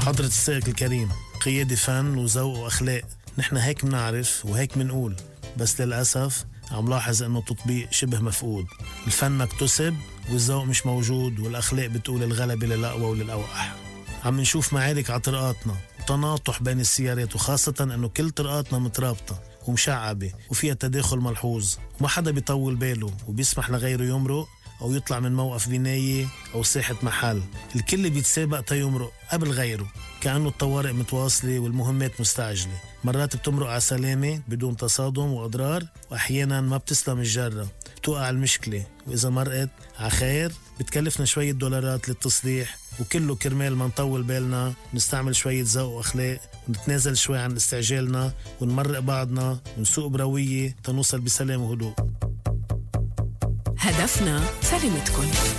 حضرة السائق الكريم، قيادة فن وذوق وأخلاق، نحن هيك منعرف وهيك منقول، بس للأسف عم لاحظ انه التطبيق شبه مفقود. الفن مكتسب والذوق مش موجود، والأخلاق بتقول الغلبة للأقوى وللأوقح. عم نشوف معارك على طرقاتنا وتناطح بين السيارات، وخاصة انه كل طرقاتنا مترابطة ومشعبة وفيها تداخل ملحوظ، وما حدا بيطول باله وبيسمح لغيره يمرق أو يطلع من موقف بناية أو ساحة محل. الكل بيتسابق تيمرق قبل غيره، كأنه الطوارئ متواصلة والمهمات مستعجلة. مرات بتمرق على سلامة بدون تصادم وأضرار، وأحيانا ما بتسلم الجرة، بتوقع المشكلة، وإذا مرقت على خير بتكلفنا شوية دولارات للتصليح، وكله كرمال ما نطول بالنا، نستعمل شوية ذوق وأخلاق، ونتنازل شوي عن استعجالنا، ونمرق بعضنا، ونسوق بروية تنوصل بسلام وهدوء. هدفنا سلامتكم.